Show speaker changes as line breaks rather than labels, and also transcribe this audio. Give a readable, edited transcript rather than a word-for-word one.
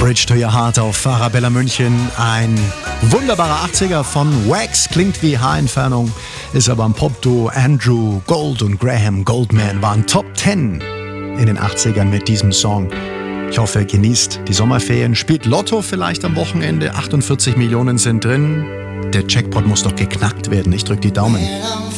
Bridge to Your Heart auf Arabella München. Ein wunderbarer 80er von Wax. Klingt wie Haarentfernung, ist aber ein Popduo. Andrew Gold und Graham Goldman waren Top 10 in den 80ern mit diesem Song. Ich hoffe, ihr genießt die Sommerferien. Spielt Lotto vielleicht am Wochenende. 48 Millionen sind drin. Der Jackpot muss doch geknackt werden. Ich drück die Daumen.